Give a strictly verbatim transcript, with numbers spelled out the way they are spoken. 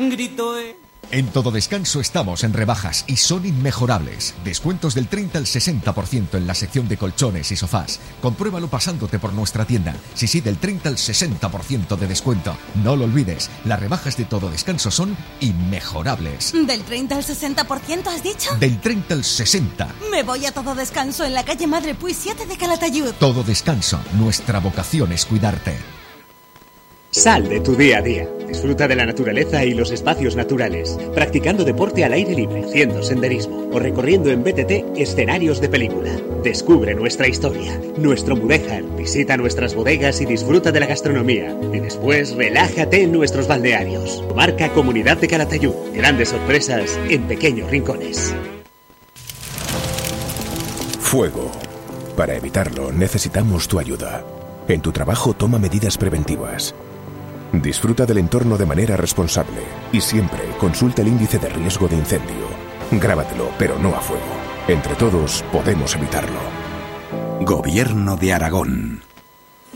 grito, ¿eh? En Todo Descanso estamos en rebajas y son inmejorables. Descuentos del treinta al sesenta por ciento en la sección de colchones y sofás. Compruébalo pasándote por nuestra tienda. Sí, sí, del treinta al sesenta por ciento de descuento. No lo olvides, las rebajas de Todo Descanso son inmejorables. ¿Del treinta al sesenta por ciento has dicho? Del treinta al sesenta por ciento. Me voy a Todo Descanso en la calle Madre Puy siete de Calatayud. Todo Descanso, nuestra vocación es cuidarte. Sal de tu día a día. Disfruta de la naturaleza y los espacios naturales, practicando deporte al aire libre, haciendo senderismo o recorriendo en B T T escenarios de película. Descubre nuestra historia, nuestro Mudéjar, visita nuestras bodegas y disfruta de la gastronomía. Y después relájate en nuestros balnearios. Marca Comunidad de Calatayud. Grandes sorpresas en pequeños rincones. Fuego. Para evitarlo necesitamos tu ayuda. En tu trabajo toma medidas preventivas. Disfruta del entorno de manera responsable y siempre consulta el índice de riesgo de incendio. Grábatelo, pero no a fuego. Entre todos podemos evitarlo. Gobierno de Aragón.